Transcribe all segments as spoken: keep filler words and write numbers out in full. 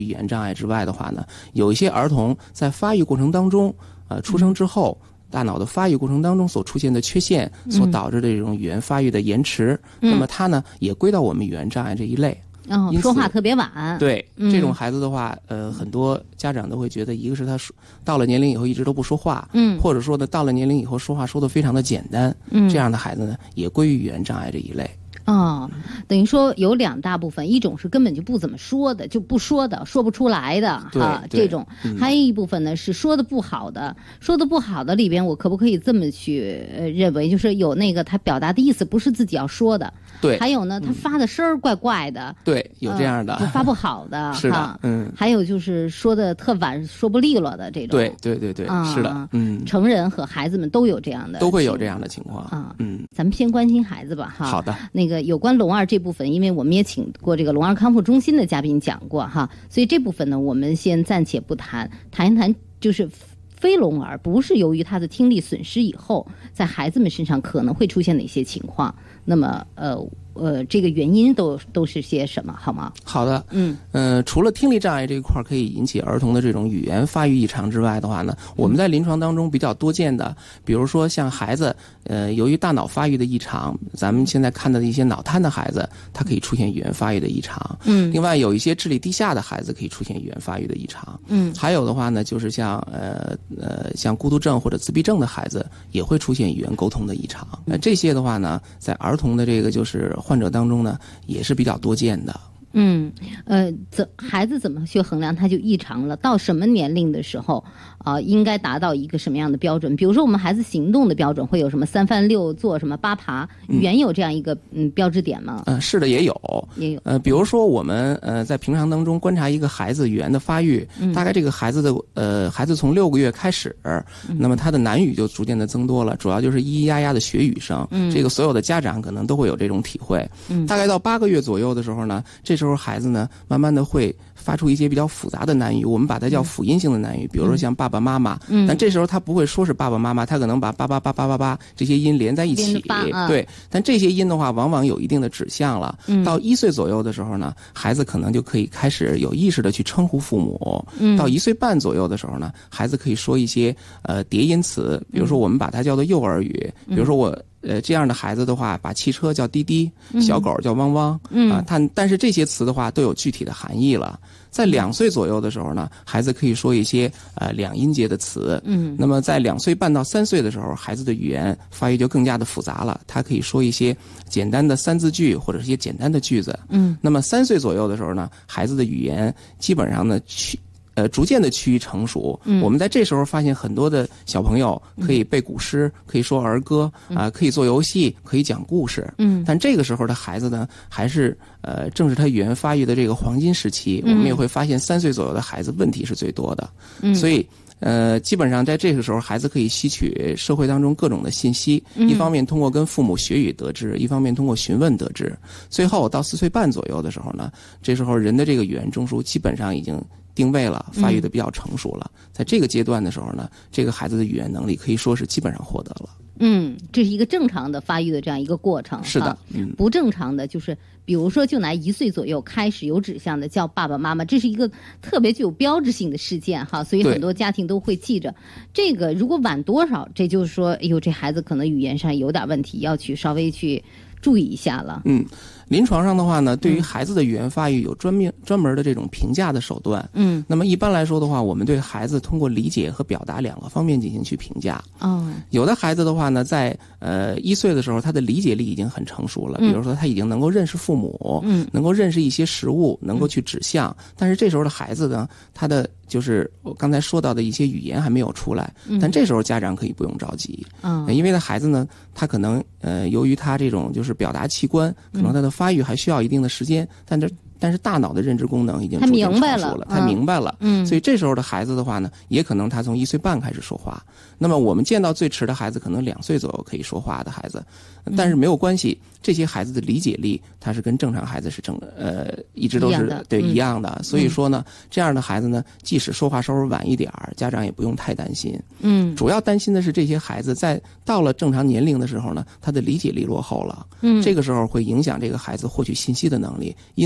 语言障碍之外的话呢，有一些儿童在发育过程当中，呃，出生之后。嗯大脑的发育过程当中所出现的缺陷，所导致的这种语言发育的延迟，嗯、那么它呢也归到我们语言障碍这一类。 哦，说话特别晚。 对、嗯、这种孩子的话，呃，很多家长都会觉得，一个是他到了年龄以后一直都不说话，嗯，或者说呢，到了年龄以后说话说得非常的简单，嗯，这样的孩子呢也归于语言障碍这一类。 哦，等于说有两大部分，一种是根本就不怎么说的，就不说的，说不出来的哈，这种、嗯；还有一部分呢是说的不好的，说的不好的里边，我可不可以这么去、呃、认为，就是有那个他表达的意思不是自己要说的， 对； 还有呢，他发的声儿怪怪的， 对，有这样的， 呃、就发不好的， 是的，嗯； 还有就是说的特晚，说不利落的这种， 对对对对，嗯、是的，嗯， 成人和孩子们都有这样的， 都会有这样的情况啊， 嗯， 咱们先关心孩子吧，哈， 好的， 那个。有关聋儿这部分，因为我们也请过这个聋儿康复中心的嘉宾讲过哈，所以这部分呢，我们先暂且不谈，谈一谈就是非聋儿不是由于他的听力损失以后，在孩子们身上可能会出现哪些情况？那么呃呃，这个原因都都是些什么？好吗？ 好的， 嗯呃，除了听力障碍这一块可以引起儿童的这种语言发育异常之外的话呢，我们在临床当中比较多见的，比如说像孩子，呃，由于大脑发育的异常，咱们现在看到的一些脑瘫的孩子，他可以出现语言发育的异常。 嗯， 另外有一些智力低下的孩子可以出现语言发育的异常。 嗯， 还有的话呢，就是像呃呃像孤独症或者自闭症的孩子也会出现语言沟通的异常。那、呃、这些的话呢，在儿童的这个就是患者当中呢，也是比较多见的。 嗯，呃，怎孩子怎么去衡量他就异常了？到什么年龄的时候，啊、呃，应该达到一个什么样的标准？比如说，我们孩子行动的标准会有什么三翻六坐、什么八爬，语言有这样一个嗯标志点吗？ 嗯、呃，是的，也有， 也有。 呃，比如说我们呃在平常当中观察一个孩子语言的发育，嗯、大概这个孩子的呃孩子从六个月开始，嗯、那么他的南语就逐渐的增多了，主要就是咿咿呀呀的学语声。嗯，这个所有的家长可能都会有这种体会。嗯，大概到八个月左右的时候呢，这时候孩子呢，慢慢的会发出一些比较复杂的南语，我们把它叫辅音性的南语，比如说像爸爸妈妈。嗯，但这时候他不会说是爸爸妈妈，他可能把爸爸爸爸爸爸这些音连在一起。 啊、 对，但这些音的话，往往有一定的指向了。嗯，到一岁左右的时候呢，孩子可能就可以开始有意识的去称呼父母。嗯，到一岁半左右的时候呢，孩子可以说一些呃叠音词，比如说我们把它叫做幼儿语，比如说我。呃，这样的孩子的话，把汽车叫滴滴，小狗叫汪汪，嗯啊，但但是这些词的话都有具体的含义了。在两岁左右的时候呢，孩子可以说一些呃两音节的词，嗯，那么在两岁半到三岁的时候，孩子的语言发育就更加的复杂了，他可以说一些简单的三字句或者是一些简单的句子，嗯，那么三岁左右的时候呢，孩子的语言基本上呢去。呃，逐渐的趋于成熟。嗯，我们在这时候发现很多的小朋友可以背古诗，嗯、可以说儿歌啊、呃，可以做游戏，可以讲故事。嗯，但这个时候的孩子呢，还是呃，正是他语言发育的这个黄金时期。嗯、我们也会发现，三岁左右的孩子问题是最多的。嗯，所以。呃，基本上在这个时候，孩子可以吸取社会当中各种的信息，嗯、一方面通过跟父母学语得知，一方面通过询问得知。最后到四岁半左右的时候呢，这时候人的这个语言中枢基本上已经定位了，发育的比较成熟了。嗯、在这个阶段的时候呢，这个孩子的语言能力可以说是基本上获得了。 嗯，这是一个正常的发育的这样一个过程。 是的，嗯， 不正常的就是，比如说，就拿一岁左右开始有指向的叫爸爸妈妈，这是一个特别具有标志性的事件哈，所以很多家庭都会记着。这个如果晚多少，这就是说，哎呦，这孩子可能语言上有点问题，要去稍微去注意一下了。 嗯。临床上的话呢，对于孩子的语言发育有专门专门的这种评价的手段。嗯，那么一般来说的话，我们对孩子通过理解和表达两个方面进行去评价。哦，有的孩子的话呢，在呃一岁的时候，他的理解力已经很成熟了，比如说他已经能够认识父母，嗯，能够认识一些食物，能够去指向。但是这时候的孩子呢，他的就是我刚才说到的一些语言还没有出来，但这时候家长可以不用着急。嗯，因为呢孩子呢，他可能呃由于他这种就是表达器官，可能他的发育还需要一定的时间，但这但是大脑的认知功能已经逐渐成熟了，他明白了，嗯，所以这时候的孩子的话呢，也可能他从一岁半开始说话。那么我们见到最迟的孩子可能两岁左右可以说话的孩子，但是没有关系，这些孩子的理解力他是跟正常孩子是正呃一直都是对一样的，所以说呢，这样的孩子呢，即使说话稍微晚一点儿，家长也不用太担心。嗯，主要担心的是这些孩子在到了正常年龄的时候呢，他的理解力落后了，嗯，这个时候会影响这个孩子获取信息的能力，因此他的语言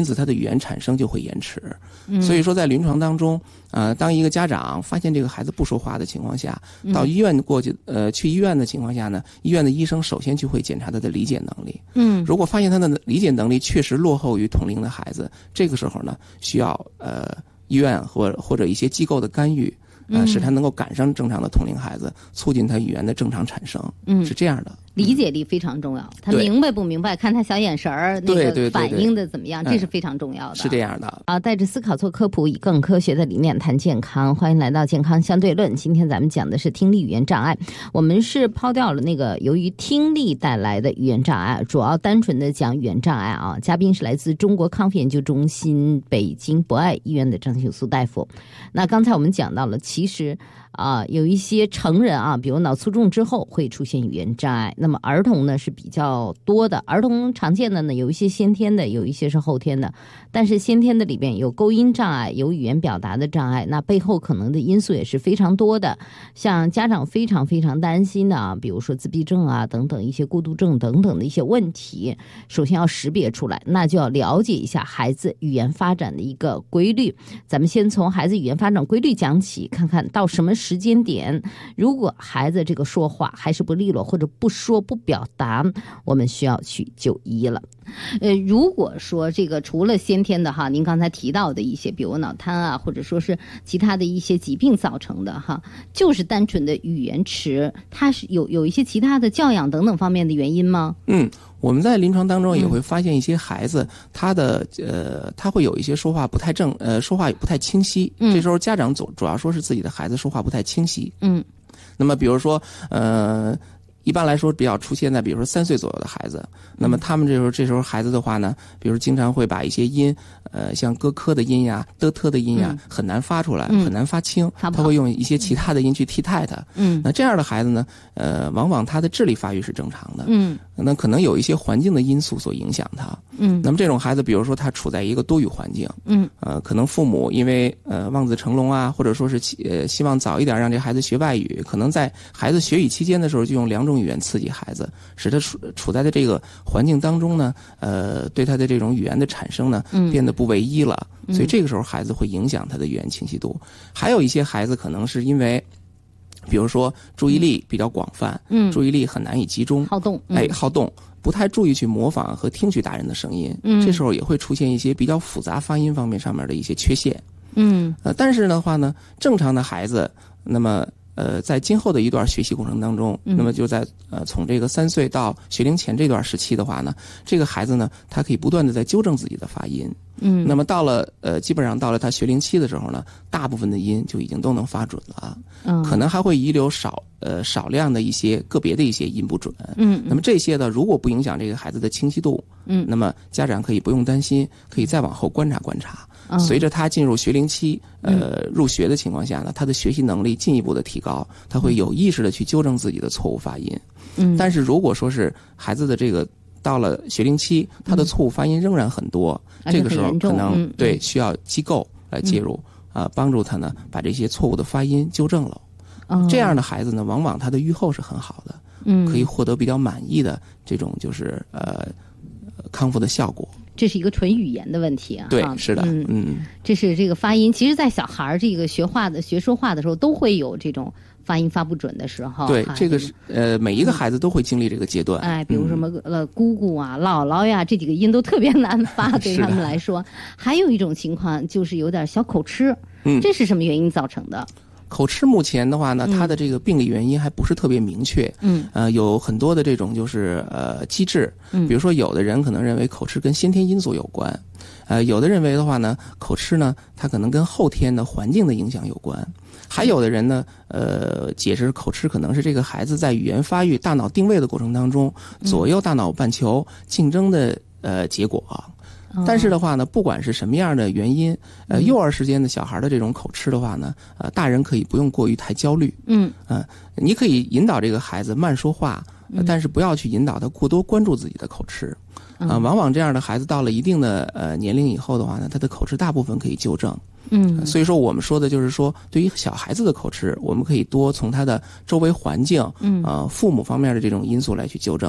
言产生就会延迟。嗯、所以说在临床当中，呃，当一个家长发现这个孩子不说话的情况下，到医院过去，呃，去医院的情况下呢，医院的医生首先就会检查他的理解能力。嗯，如果发现他的理解能力确实落后于同龄的孩子，这个时候呢，需要呃医院或或者一些机构的干预。呃，使他能够赶上正常的同龄孩子，促进他语言的正常产生，嗯，是这样的。 理解力非常重要，他明白不明白，看他小眼神儿那个反应的怎么样，这是非常重要的。 是这样的啊，带着思考做科普，以更科学的理念谈健康。欢迎来到健康相对论。今天咱们讲的是听力语言障碍，我们是抛掉了那个由于听力带来的语言障碍，主要单纯的讲语言障碍啊。嘉宾是来自中国康复研究中心北京博爱医院的张秀苏大夫。那刚才我们讲到了，其实啊，有一些成人啊，比如脑卒中之后会出现语言障碍。那么儿童呢是比较多的，儿童常见的呢有一些先天的，有一些是后天的。但是先天的里边有构音障碍，有语言表达的障碍，那背后可能的因素也是非常多的。像家长非常非常担心的啊，比如说自闭症啊等等一些过度症等等的一些问题，首先要识别出来，那就要了解一下孩子语言发展的一个规律。咱们先从孩子语言发展规律讲起，看看到什么时间点，如果孩子这个说话还是不利落或者不说不表达，我们需要去就医了。呃，如果说这个除了先天的哈，您刚才提到的一些，比如脑瘫啊，或者说是其他的一些疾病造成的哈，就是单纯的语言迟，它是有有一些其他的教养等等方面的原因吗？ 嗯。我们在临床当中也会发现一些孩子，他的呃，他会有一些说话不太正，呃，说话也不太清晰。嗯，这时候家长主主要说是自己的孩子说话不太清晰。嗯，那么比如说，呃。一般来说比较出现在比如说三岁左右的孩子，那么他们这时候这时候孩子的话呢，比如经常会把一些音，呃，像咯科的音呀、的特的音呀，嗯、很难发出来，嗯、很难发清，他会用一些其他的音去替代它。嗯，那这样的孩子呢，呃，往往他的智力发育是正常的。嗯，那可能有一些环境的因素所影响他。嗯，那么这种孩子，比如说他处在一个多语环境，嗯，呃，可能父母因为呃望子成龙啊，或者说是呃希望早一点让这孩子学外语，可能在孩子学语期间的时候就用两种语言刺激孩子，使他处处在的这个环境当中呢，呃，对他的这种语言的产生呢，变得不唯一了。嗯、所以这个时候孩子会影响他的语言清晰度。还有一些孩子可能是因为，比如说注意力比较广泛，嗯，注意力很难以集中， 好动，嗯、 哎，好动。不太注意去模仿和听取大人的声音，嗯，这时候也会出现一些比较复杂发音方面上面的一些缺陷，嗯，呃，但是的话呢，正常的孩子，那么呃，在今后的一段学习过程当中，嗯、那么就在呃从这个三岁到学龄前这段时期的话呢，这个孩子呢，他可以不断的在纠正自己的发音，嗯，那么到了呃基本上到了他学龄期的时候呢，大部分的音就已经都能发准了，嗯，可能还会遗留少。呃，少量的一些个别的一些音不准，嗯，那么这些呢，如果不影响这个孩子的清晰度，嗯，那么家长可以不用担心，可以再往后观察观察。嗯、随着他进入学龄期，呃，入学的情况下呢，他的学习能力进一步的提高，他会有意识的去纠正自己的错误发音。嗯，但是如果说是孩子的这个到了学龄期，他的错误发音仍然很多，嗯、这个时候可能、嗯、对需要机构来介入啊、嗯呃，帮助他呢把这些错误的发音纠正了。这样的孩子呢，往往他的预后是很好的，嗯，可以获得比较满意的这种就是呃康复的效果。 这是一个纯语言的问题啊， 对，是的，嗯，嗯这是这个发音。其实，在小孩这个学话的学说话的时候，都会有这种发音发不准的时候。 对，这个是呃，每一个孩子都会经历这个阶段。 哎，比如什么呃姑姑啊、姥姥呀，这几个音都特别难发，对他们来说。还有一种情况就是有点小口吃，嗯，这是什么原因造成的？ 口吃目前的话呢，它的这个病理原因还不是特别明确，嗯，呃，有很多的这种就是呃机制，嗯，比如说有的人可能认为口吃跟先天因素有关，呃，有的认为的话呢，口吃呢它可能跟后天的环境的影响有关，还有的人呢，呃，解释口吃可能是这个孩子在语言发育、大脑定位的过程当中，左右大脑半球竞争的呃结果。但是的话呢，不管是什么样的原因，呃，幼儿时间的小孩的这种口吃的话呢，呃，大人可以不用过于太焦虑，嗯，呃，你可以引导这个孩子慢说话，呃、但是不要去引导他过多关注自己的口吃，啊、呃，往往这样的孩子到了一定的呃年龄以后的话呢，他的口吃大部分可以纠正。嗯、呃，所以说我们说的就是说，对于小孩子的口吃，我们可以多从他的周围环境，嗯，呃，父母方面的这种因素来去纠正他。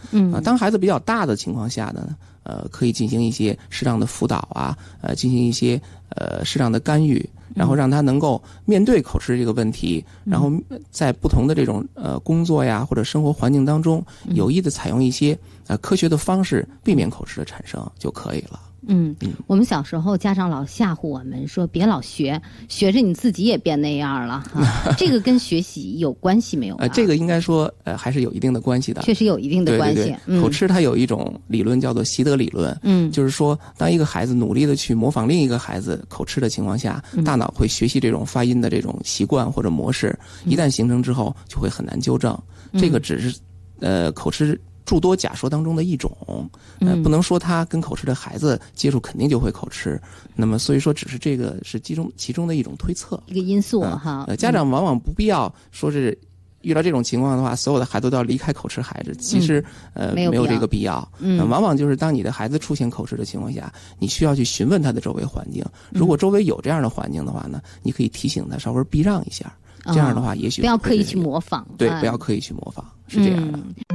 嗯， 啊，当孩子比较大的情况下呢，呃，可以进行一些适当的辅导啊，呃，进行一些呃适当的干预。然后让他能够面对口吃这个问题，然后在不同的这种呃工作呀或者生活环境当中，有意的采用一些呃科学的方式，避免口吃的产生就可以了。 嗯，我们小时候家长老吓唬我们说别老学，学着你自己也变那样了哈。这个跟学习有关系没有、啊？ 呃，这个应该说呃还是有一定的关系的， 确实有一定的关系。 对对对嗯、 口吃它有一种理论叫做习得理论， 嗯， 就是说当一个孩子努力的去模仿另一个孩子口吃的情况下， 嗯、 大脑会学习这种发音的这种习惯或者模式，一旦形成之后就会很难纠正。 嗯、 这个只是呃口吃诸多假说当中的一种，呃，不能说他跟口吃的孩子接触肯定就会口吃。那么，所以说只是这个是其中其中的一种推测， 一个因素哈。 呃，家长往往不必要说是遇到这种情况的话，所有的孩子都要离开口吃孩子，其实、嗯、呃没有这个必要。嗯、呃，往往就是当你的孩子出现口吃的情况下，你需要去询问他的周围环境。如果周围有这样的环境的话呢，你可以提醒他稍微避让一下。这样的话，也许不要刻意去模仿。 对，不要刻意去模仿，是这样的。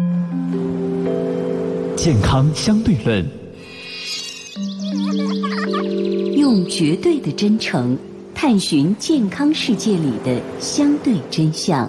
嗯、健康相对论， 用绝对的真诚探寻健康世界里的相对真相。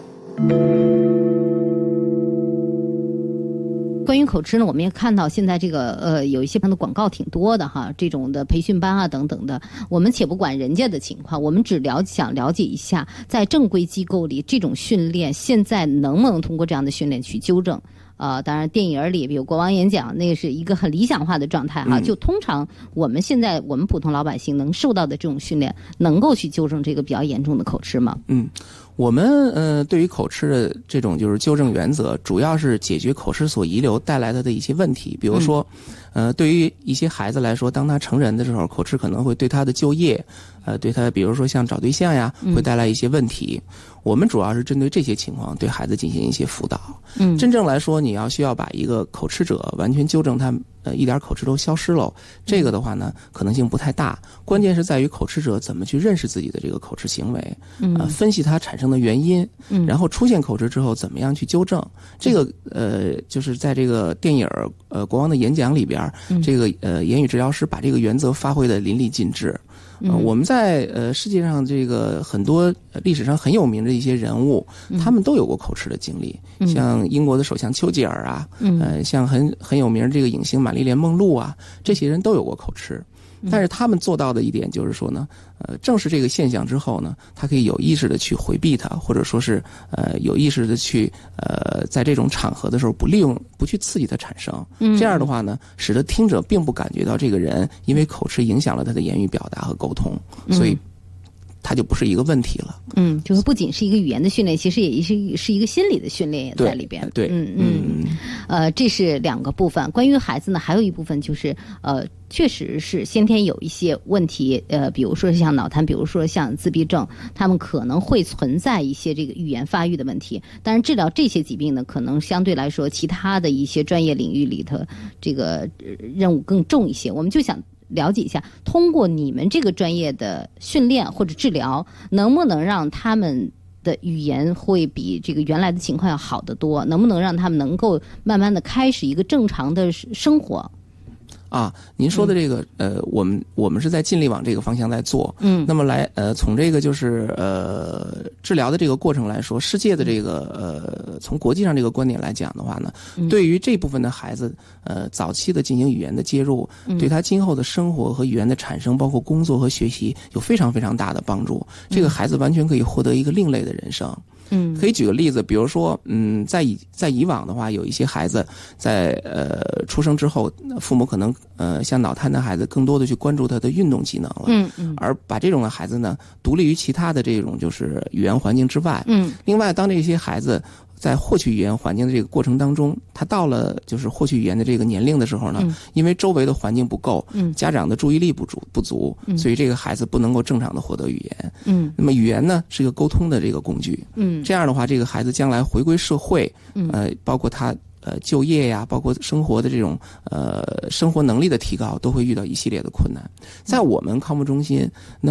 关于口吃呢，我们也看到现在这个呃有一些的广告挺多的哈，这种的培训班啊等等的。我们且不管人家的情况，我们只了想了解一下，在正规机构里这种训练现在能不能通过这样的训练去纠正？呃，当然电影里比如国王演讲，那个是一个很理想化的状态哈。嗯、就通常我们现在我们普通老百姓能受到的这种训练，能够去纠正这个比较严重的口吃吗？ 嗯。我们呃对于口吃的这种就是纠正原则，主要是解决口吃所遗留带来的的一些问题。比如说，呃，对于一些孩子来说，当他成人的时候，口吃可能会对他的就业，呃，对他比如说像找对象呀，会带来一些问题。嗯、我们主要是针对这些情况，对孩子进行一些辅导。嗯，真正来说，你要需要把一个口吃者完全纠正他。呃，一点口吃都消失了，这个的话呢，可能性不太大。关键是在于口吃者怎么去认识自己的这个口吃行为，呃，分析它产生的原因，然后出现口吃之后怎么样去纠正。这个呃，就是在这个电影呃《国王的演讲》里边，这个呃言语治疗师把这个原则发挥的淋漓尽致。呃，我们在呃世界上这个很多历史上很有名的一些人物，他们都有过口吃的经历，像英国的首相丘吉尔啊，呃，像很很有名的这个影星玛丽莲梦露啊，这些人都有过口吃。但是他们做到的一点就是说呢，呃，正是这个现象之后呢，他可以有意识的去回避它，或者说是呃有意识的去呃在这种场合的时候不利用、不去刺激它产生。这样的话呢，使得听者并不感觉到这个人因为口吃影响了他的言语表达和沟通，所以它就不是一个问题了。 嗯，就是不仅是一个语言的训练，其实也是是一个心理的训练也在里边。 对， 嗯嗯，呃，这是两个部分。关于孩子呢，还有一部分就是呃。确实是先天有一些问题，呃，比如说像脑瘫，比如说像自闭症，他们可能会存在一些这个语言发育的问题。但是治疗这些疾病呢，可能相对来说，其他的一些专业领域里头，这个任务更重一些。我们就想了解一下，通过你们这个专业的训练或者治疗，能不能让他们的语言会比这个原来的情况要好得多？能不能让他们能够慢慢的开始一个正常的生活？ 啊，您说的这个，呃，我们我们是在尽力往这个方向在做。 嗯， 那么来，呃，从这个就是呃治疗的这个过程来说，世界的这个呃从国际上这个观点来讲的话呢，嗯、对于这部分的孩子，呃，早期的进行语言的介入，嗯、对他今后的生活和语言的产生，包括工作和学习，有非常非常大的帮助。这个孩子完全可以获得一个另类的人生。 嗯， 可以举个例子，比如说，嗯，在以在以往的话，有一些孩子在呃出生之后，父母可能呃像脑瘫的孩子，更多的去关注他的运动技能了， 嗯嗯， 而把这种的孩子呢，独立于其他的这种就是语言环境之外， 嗯， 另外，当这些孩子在获取语言环境的这个过程当中，他到了就是获取语言的这个年龄的时候呢， 嗯、 因为周围的环境不够， 嗯， 家长的注意力不足不足， 嗯， 所以这个孩子不能够正常的获得语言， 嗯， 那么语言呢是一个沟通的这个工具， 嗯， 这样的话，这个孩子将来回归社会， 嗯， 呃，包括他呃就业呀，包括生活的这种呃生活能力的提高，都会遇到一系列的困难。在我们康复中心，那么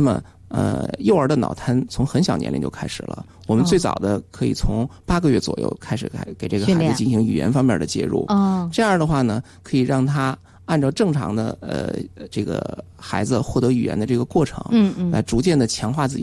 呃，幼儿的脑瘫从很小年龄就开始了。我们最早的可以从八个月左右开始给给这个孩子进行语言方面的介入。 哦， 这样的话呢，可以让他按照正常的呃这个孩子获得语言的这个过程， 嗯嗯， 来逐渐的强化自己